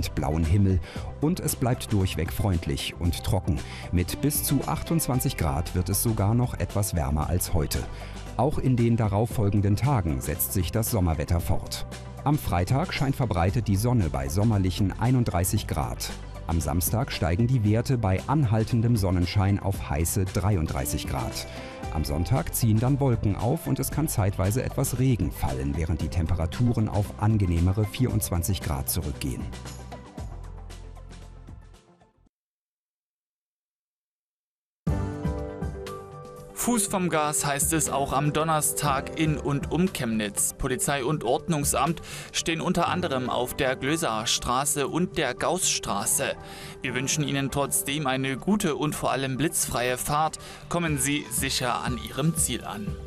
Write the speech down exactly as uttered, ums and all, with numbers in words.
und blauen Himmel und es bleibt durchweg freundlich und trocken. Mit bis zu achtundzwanzig Grad wird es sogar noch etwas wärmer als heute. Auch in den darauffolgenden Tagen setzt sich das Sommerwetter fort. Am Freitag scheint verbreitet die Sonne bei sommerlichen einunddreißig Grad. Am Samstag steigen die Werte bei anhaltendem Sonnenschein auf heiße dreiunddreißig Grad. Am Sonntag ziehen dann Wolken auf und es kann zeitweise etwas Regen fallen, während die Temperaturen auf angenehmere vierundzwanzig Grad zurückgehen. Fuß vom Gas heißt es auch am Donnerstag in und um Chemnitz. Polizei und Ordnungsamt stehen unter anderem auf der Glösaer Straße und der Gaußstraße. Wir wünschen Ihnen trotzdem eine gute und vor allem blitzfreie Fahrt. Kommen Sie sicher an Ihrem Ziel an.